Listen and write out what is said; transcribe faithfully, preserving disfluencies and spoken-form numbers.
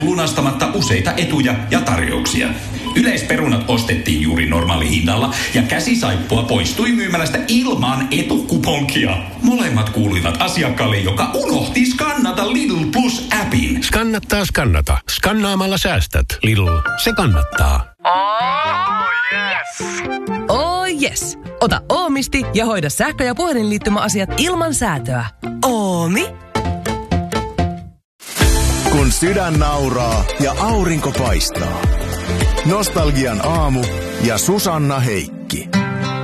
lunastamatta useita etuja ja tarjouksia. Yleisperunat ostettiin juuri normaalihinnalla ja käsisaippua poistui myymälästä ilman etukuponkia. Molemmat kuuluivat asiakkaalle, joka unohti skannata Lidl Plus-appin. Skannattaa skannata. Skannaamalla säästät. Lidl, se kannattaa. Oh yes! Oh yes! Ota Oomisti ja hoida sähkö- ja puhelinliittymäasiat ilman säätöä. Oomi? Kun sydän nauraa ja aurinko paistaa. Nostalgian aamu ja Susanna Heikki.